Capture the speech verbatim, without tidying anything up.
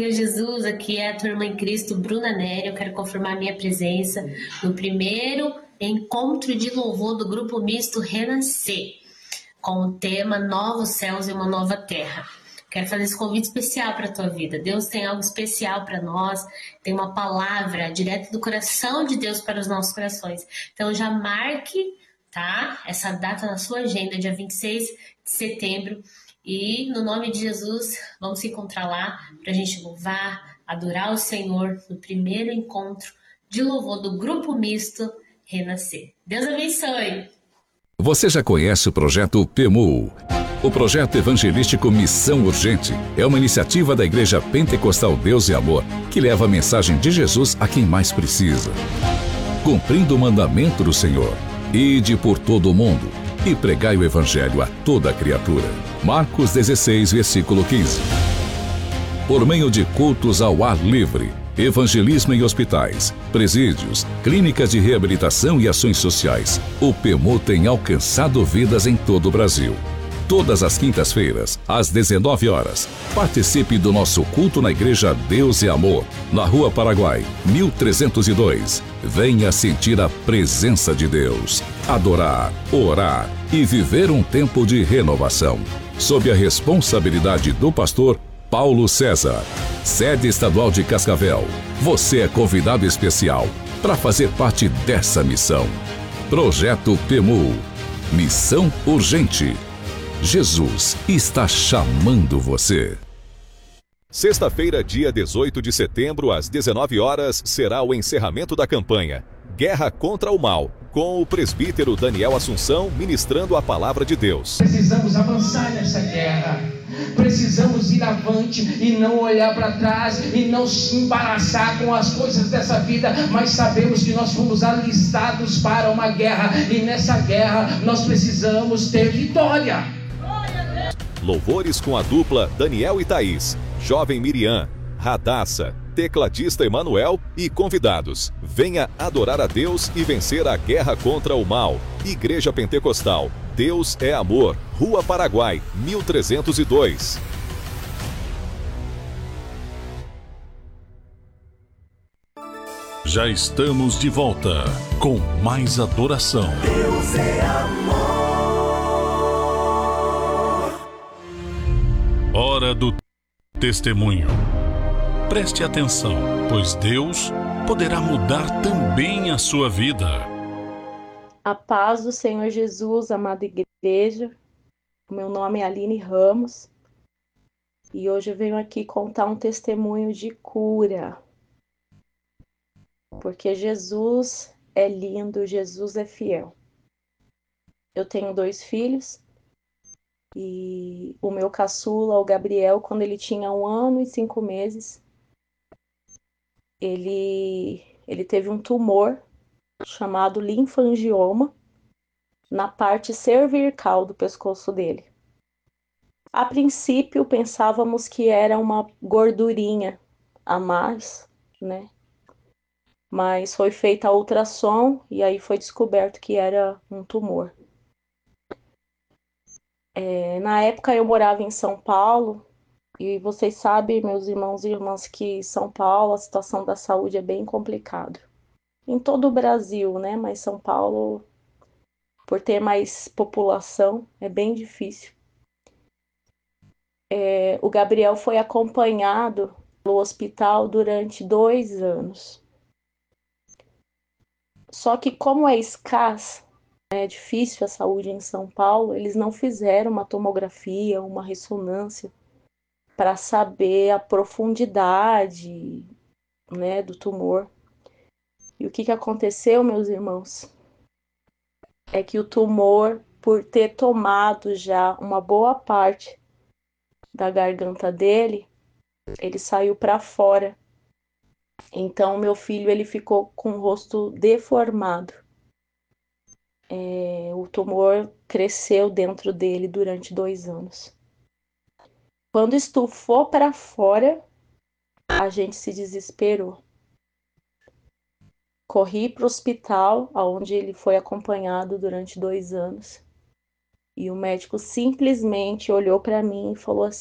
Jesus, aqui é a tua irmã em Cristo, Bruna Nery. Eu quero confirmar minha presença no primeiro encontro de louvor do Grupo Misto Renascer, com o tema Novos Céus e uma Nova Terra. Quero fazer esse convite especial para a tua vida. Deus tem algo especial para nós, tem uma palavra direto do coração de Deus para os nossos corações. Então já marque, tá, essa data na sua agenda, dia vinte e seis de setembro. E no nome de Jesus, vamos se encontrar lá para a gente louvar, adorar o Senhor no primeiro encontro de louvor do Grupo Misto Renascer. Deus abençoe! Você já conhece o projeto P M U? O projeto evangelístico Missão Urgente é uma iniciativa da Igreja Pentecostal Deus e Amor que leva a mensagem de Jesus a quem mais precisa. Cumprindo o mandamento do Senhor, ide por todo o mundo e pregai o evangelho a toda criatura. Marcos dezesseis, versículo quinze. Por meio de cultos ao ar livre, evangelismo em hospitais, presídios, clínicas de reabilitação e ações sociais, o P M U tem alcançado vidas em todo o Brasil. Todas as quintas-feiras, às dezenove horas, participe do nosso culto na Igreja Deus e Amor, na Rua Paraguai, mil trezentos e dois. Venha sentir a presença de Deus, adorar, orar e viver um tempo de renovação. Sob a responsabilidade do pastor Paulo César, sede estadual de Cascavel. Você é convidado especial para fazer parte dessa missão. Projeto P M U. Missão Urgente. Jesus está chamando você. Sexta-feira, dia dezoito de setembro, às dezenove horas, será o encerramento da campanha Guerra contra o Mal, com o presbítero Daniel Assunção ministrando a palavra de Deus. Precisamos avançar nessa guerra. Precisamos ir avante e não olhar para trás e não se embaraçar com as coisas dessa vida, mas sabemos que nós fomos alistados para uma guerra e nessa guerra nós precisamos ter vitória. Louvores com a dupla Daniel e Thaís, Jovem Miriam, Radassa, tecladista Emanuel e convidados. Venha adorar a Deus e vencer a guerra contra o mal. Igreja Pentecostal Deus é Amor, Rua Paraguai, mil trezentos e dois. Já estamos de volta com mais adoração. Deus é amor. Hora do testemunho. Preste atenção, pois Deus poderá mudar também a sua vida. A paz do Senhor Jesus, amada igreja. Meu nome é Aline Ramos e hoje eu venho aqui contar um testemunho de cura. Porque Jesus é lindo, Jesus é fiel. Eu tenho dois filhos e o meu caçula, o Gabriel, quando ele tinha um ano e cinco meses, ele, ele teve um tumor chamado linfangioma na parte cervical do pescoço dele. A princípio pensávamos que era uma gordurinha a mais, né? Mas foi feita a ultrassom e aí foi descoberto que era um tumor. É, na época eu morava em São Paulo e vocês sabem, meus irmãos e irmãs, que São Paulo, a situação da saúde é bem complicada. Em todo o Brasil, né? Mas São Paulo, por ter mais população, é bem difícil. É, o Gabriel foi acompanhado no hospital durante dois anos. Só que como é escasso, é difícil a saúde em São Paulo, eles não fizeram uma tomografia, uma ressonância para saber a profundidade, né, do tumor. E o que, que aconteceu, meus irmãos? É que o tumor, por ter tomado já uma boa parte da garganta dele, ele saiu para fora. Então, meu filho ele ficou com o rosto deformado. É, o tumor cresceu dentro dele durante dois anos. Quando estufou para fora, a gente se desesperou. Corri para o hospital, onde ele foi acompanhado durante dois anos. E o médico simplesmente olhou para mim e falou assim: